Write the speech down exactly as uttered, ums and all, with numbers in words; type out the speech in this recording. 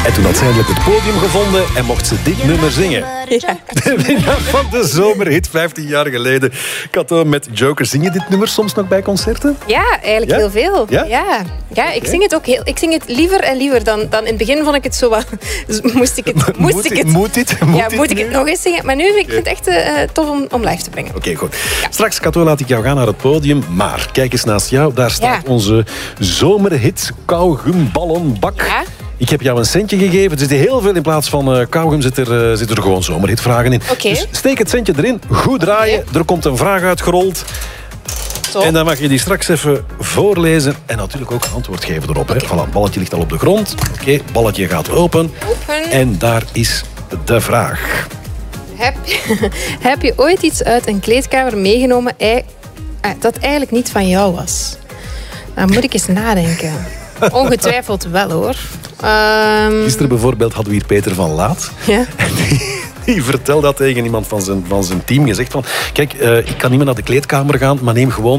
En toen had ze eindelijk het podium gevonden en mocht ze dit nummer zingen. Ja. De winnaar van de zomerhit, vijftien jaar geleden. Kato met Joker. Zing je dit nummer soms nog bij concerten? Ja, eigenlijk Ja? heel veel. Ja? Ja, ja ik zing het ook heel. Ik zing het liever en liever dan, dan in het begin vond ik het zo wat. Moest ik het, moest moet, ik het, moet dit? Moet ja, dit moet ik nu? het nog eens zingen? Maar nu vind ik het echt uh, tof om, om live te brengen. Oké, goed. Straks, Kato, laat ik jou gaan naar het podium. Maar kijk eens naast jou. Daar staat Ja. onze zomerhit kauwgumballonbak. Ja. Ik heb jou een centje gegeven. Er zit heel veel in plaats van uh, kauwgum. Zit er, uh, zit er gewoon zomerhitvragen in. Oké. Dus steek het centje erin. Goed draaien. Oké. Er komt een vraag uitgerold. Zo. En dan mag je die straks even voorlezen. En natuurlijk ook een antwoord geven erop. Hè. Oké. Voilà, balletje ligt al op de grond. Oké, balletje gaat open. Open. En daar is de vraag. Heb, heb je ooit iets uit een kleedkamer meegenomen ei- ah, dat eigenlijk niet van jou was? Dan moet ik eens nadenken. Ongetwijfeld wel, hoor. Ehm, Gisteren bijvoorbeeld hadden we hier Peter van Laat. ja. En die, die vertelde dat tegen iemand van zijn, van zijn team. Gezegd van, kijk, uh, ik kan niet meer naar de kleedkamer gaan, maar neem gewoon